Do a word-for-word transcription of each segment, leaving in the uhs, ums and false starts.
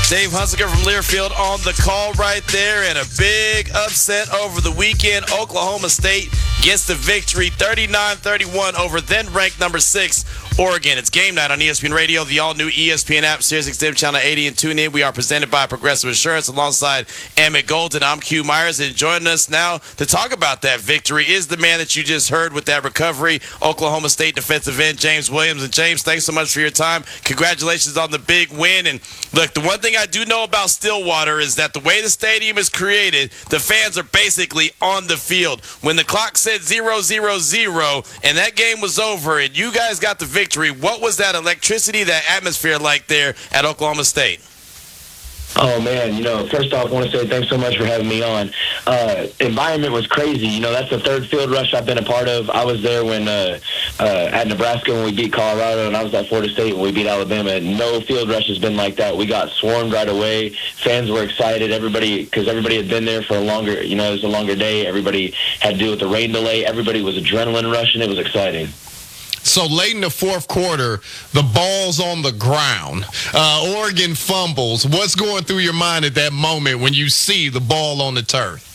Dave Hunsaker from Learfield on the call right there, and a big upset over the weekend. Oklahoma State gets the victory thirty-nine thirty-one over then-ranked number six, Oregon. It's game night on E S P N Radio, the all-new E S P N app, Sirius X M Channel eighty, and tune in. We are presented by Progressive Insurance alongside Emmett Golden. I'm Q Myers, and joining us now to talk about that victory is the man that you just heard with that recovery, Oklahoma State defensive end James Williams. And James, thanks so much for your time. Congratulations on the big win. And look, the one thing I do know about Stillwater is that the way the stadium is created, the fans are basically on the field. When the clock said zero zero zero and that game was over and you guys got the victory, what was that electricity, that atmosphere like there at Oklahoma State? Oh, man, you know, first off, I want to say thanks so much for having me on. Uh, environment was crazy. You know, that's the third field rush I've been a part of. I was there when uh, uh, at Nebraska when we beat Colorado, and I was at Florida State when we beat Alabama. No field rush has been like that. We got swarmed right away. Fans were excited. Everybody, because everybody had been there for a longer, you know, it was a longer day. Everybody had to deal with the rain delay. Everybody was adrenaline rushing. It was exciting. So late in the fourth quarter, the ball's on the ground. Uh, Oregon fumbles. What's going through your mind at that moment when you see the ball on the turf?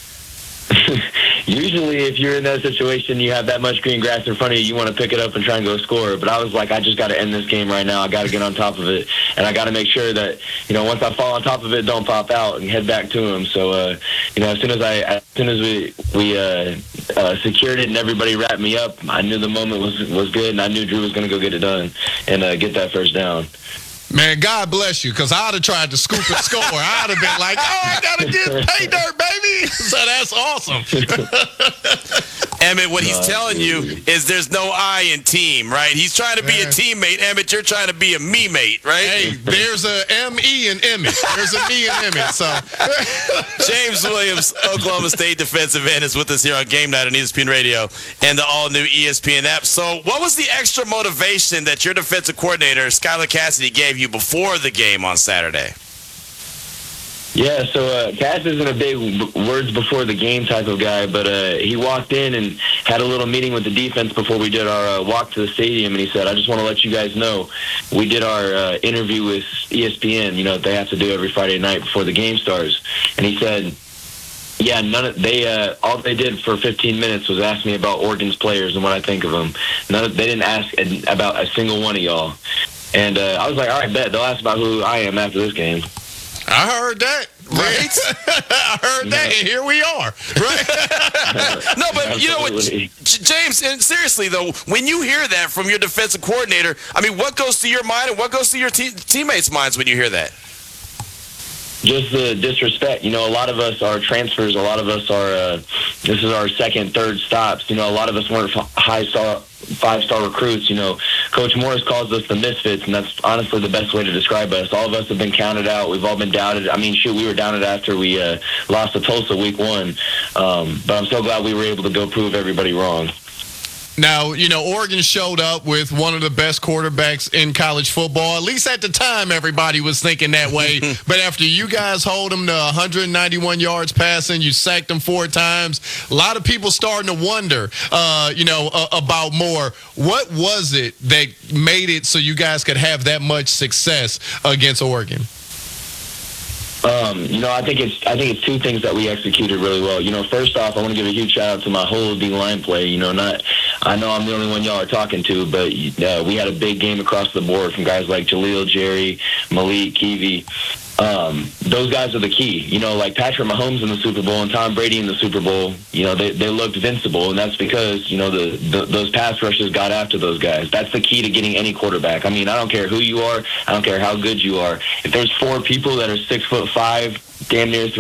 Usually, if you're in that situation, you have that much green grass in front of you, you want to pick it up and try and go score. But I was like, I just got to end this game right now. I got to get on top of it, and I got to make sure that, you know, once I fall on top of it, don't pop out and head back to him. So, uh, you know, as soon as I, as soon as we we uh, uh, secured it and everybody wrapped me up, I knew the moment was was good, and I knew Drew was going to go get it done and uh, get that first down. Man, God bless you, because I'd have tried to scoop and score. I'd have been like, oh, I got to get pay dirt, baby. So that's awesome. Emmett, what he's telling you is there's no I in team, right? He's trying to be a teammate. Emmett, you're trying to be a me-mate, right? Hey, there's a M E in Emmett. There's a me in Emmett. So James Williams, Oklahoma State defensive end, is with us here on Game Night on E S P N Radio and the all-new E S P N app. So what was the extra motivation that your defensive coordinator, Skylar Cassidy, gave you before the game on Saturday? Yeah, so uh, Cass isn't a big words before the game type of guy, but uh, he walked in and had a little meeting with the defense before we did our uh, walk to the stadium, and he said, I just want to let you guys know, we did our uh, interview with E S P N, you know, they have to do every Friday night before the game starts, and he said, yeah, none of they uh, all they did for fifteen minutes was ask me about Oregon's players and what I think of them. None of, they didn't ask about a single one of y'all. And uh, I was like, all right, bet. They'll ask about who I am after this game. I heard that. Right? I heard that, and here we are. Right? No, but you know what, J- James, and seriously, though, when you hear that from your defensive coordinator, I mean, what goes through your mind and what goes through your te- teammates' minds when you hear that? Just the disrespect. You know, a lot of us are transfers. A lot of us are, uh, this is our second, third stops. You know, a lot of us weren't high-star, five-star recruits. You know, Coach Morris calls us the misfits, and that's honestly the best way to describe us. All of us have been counted out. We've all been doubted. I mean, shoot, we were doubted after we uh, lost to Tulsa week one. Um, but I'm so glad we were able to go prove everybody wrong. Now, you know, Oregon showed up with one of the best quarterbacks in college football. At least at the time, everybody was thinking that way. But after you guys hold them to one hundred ninety-one yards passing, you sacked them four times, a lot of people starting to wonder, uh, you know, uh, about more. What was it that made it so you guys could have that much success against Oregon? Um, you know, I think it's I think it's two things that we executed really well. You know, first off, I want to give a huge shout out to my whole D line play. You know, not I know I'm the only one y'all are talking to, but uh, we had a big game across the board from guys like Jaleel, Jerry, Malik, Kiwi. Um, those guys are the key. You know, like Patrick Mahomes in the Super Bowl and Tom Brady in the Super Bowl, you know, they, they looked invincible, and that's because, you know, the, the those pass rushers got after those guys. That's the key to getting any quarterback. I mean, I don't care who you are. I don't care how good you are. If there's four people that are six foot five, damn near